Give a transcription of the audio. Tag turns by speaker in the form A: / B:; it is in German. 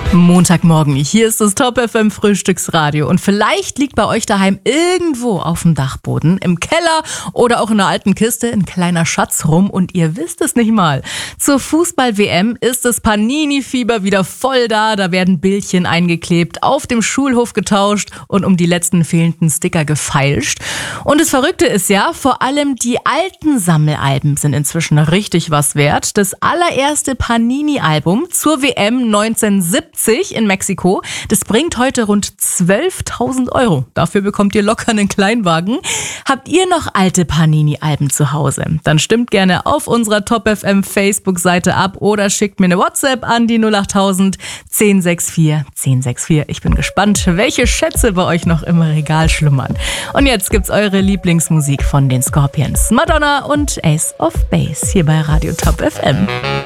A: Montagmorgen, hier ist das Top FM Frühstücksradio und vielleicht liegt bei euch daheim irgendwo auf dem Dachboden, im Keller oder auch in einer alten Kiste ein kleiner Schatz rum und ihr wisst es nicht mal. Zur Fußball-WM ist das Panini-Fieber wieder voll da, da werden Bildchen eingeklebt, auf dem Schulhof getauscht und um die letzten fehlenden Sticker gefeilscht. Und das Verrückte ist ja, vor allem die alten Sammelalben sind inzwischen richtig was wert. Das allererste Panini-Album zur WM 1970 in Mexiko. Das bringt heute rund 12.000 Euro. Dafür bekommt ihr locker einen Kleinwagen. Habt ihr noch alte Panini-Alben zu Hause? Dann stimmt gerne auf unserer Top FM Facebook-Seite ab oder schickt mir eine WhatsApp an die 08000 1064 1064. Ich bin gespannt, welche Schätze bei euch noch im Regal schlummern. Und jetzt gibt's eure Lieblingsmusik von den Scorpions. Madonna und Ace of Base hier bei Radio Top FM.